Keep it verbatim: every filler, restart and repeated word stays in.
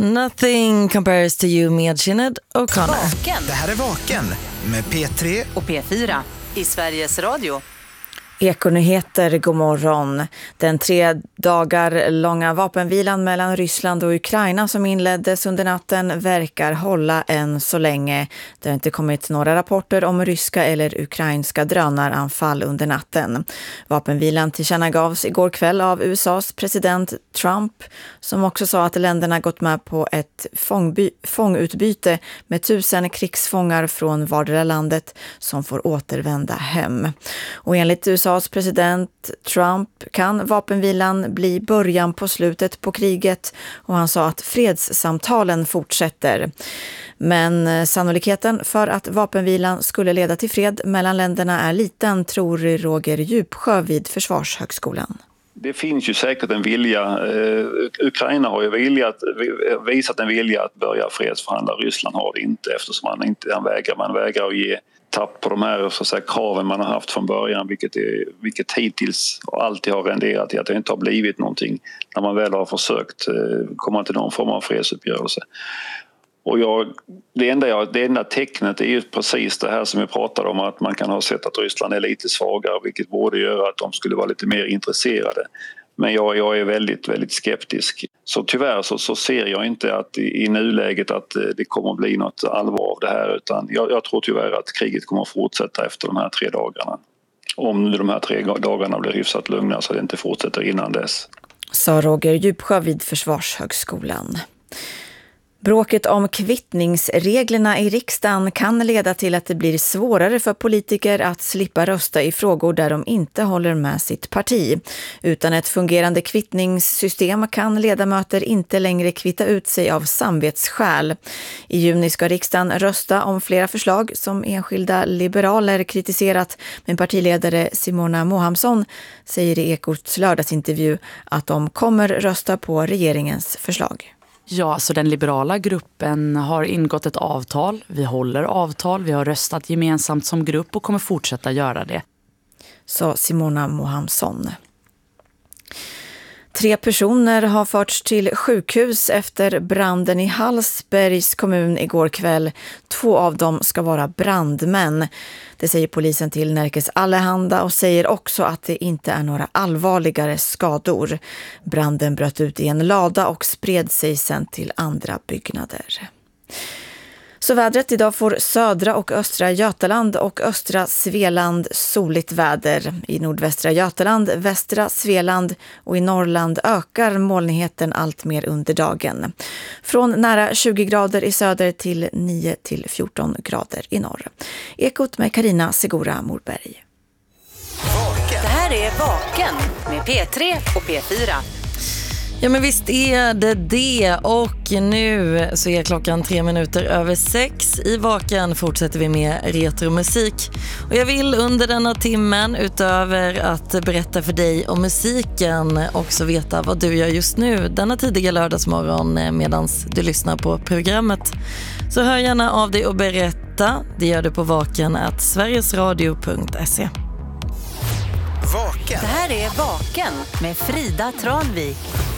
Nothing compares to you med Sinéad O'Connor. Vaken. Det här är Vaken med P tre och P fyra i Sveriges Radio. Ekonyheter, god morgon. Den tre dagar långa vapenvilan mellan Ryssland och Ukraina som inleddes under natten verkar hålla än så länge. Det har inte kommit några rapporter om ryska eller ukrainska drönaranfall under natten. Vapenvilan tillkännagavs igår kväll av U S A:s president Trump, som också sa att länderna gått med på ett fångby- fångutbyte med tusen krigsfångar från vardera landet som får återvända hem. Och enligt U S A president Trump kan vapenvilan bli början på slutet på kriget, och han sa att fredssamtalen fortsätter. Men sannolikheten för att vapenvilan skulle leda till fred mellan länderna är liten, tror Roger Djupsjö vid Försvarshögskolan. Det finns ju säkert en vilja. Uh, Ukraina har ju viljat, visat en vilja att börja fredsförhandla. Ryssland har det inte, eftersom man inte han vägrar, man vägrar att ge tapp på de här så att säga, kraven man har haft från början, vilket, är, vilket hittills alltid har renderat i att det inte har blivit någonting när man väl har försökt uh, komma till någon form av fredsuppgörelse. Och jag, det, enda jag, det enda tecknet är ju precis det här som vi pratade om, att man kan ha sett att Ryssland är lite svagare, vilket borde göra att de skulle vara lite mer intresserade. Men jag, jag är väldigt, väldigt skeptisk. Så tyvärr så, så ser jag inte att i, i nuläget att det kommer att bli något allvar av det här, utan jag, jag tror tyvärr att kriget kommer att fortsätta efter de här tre dagarna. Om de här tre dagarna blir hyfsat lugna så det inte fortsätter innan dess. Sa Roger Djupsjö vid Försvarshögskolan. Bråket om kvittningsreglerna i riksdagen kan leda till att det blir svårare för politiker att slippa rösta i frågor där de inte håller med sitt parti. Utan ett fungerande kvittningssystem kan ledamöter inte längre kvitta ut sig av samvetsskäl. I juni ska riksdagen rösta om flera förslag som enskilda liberaler kritiserat, men partiledare Simona Mohamsson säger i Ekots lördagsintervju att de kommer rösta på regeringens förslag. Ja, så den liberala gruppen har ingått ett avtal. Vi håller avtal, vi har röstat gemensamt som grupp och kommer fortsätta göra det. Så Simona Mohamsson. Tre personer har förts till sjukhus efter branden i Hallsbergs kommun igår kväll. Två av dem ska vara brandmän. Det säger polisen till Nerikes Allehanda och säger också att det inte är några allvarligare skador. Branden bröt ut i en lada och spred sig sen till andra byggnader. Så vädret: idag får södra och östra Götaland och östra Svealand soligt väder. I nordvästra Götaland, västra Svealand och i Norrland ökar molnigheten allt mer under dagen. Från nära tjugo grader i söder till nio till fjorton grader i norr. Ekot med Carina Segura Morberg. Det här är Vaken med P tre och P fyra. Ja, men visst är det det, och nu så är klockan tre minuter över sex. I Vaken fortsätter vi med retromusik, och jag vill under denna timmen, utöver att berätta för dig om musiken, också veta vad du gör just nu denna tidiga lördagsmorgon medan du lyssnar på programmet. Så hör gärna av dig och berätta. Det gör du på vaken at sverigesradio punkt se. Vaken. Det här är Vaken med Frida Tranvik.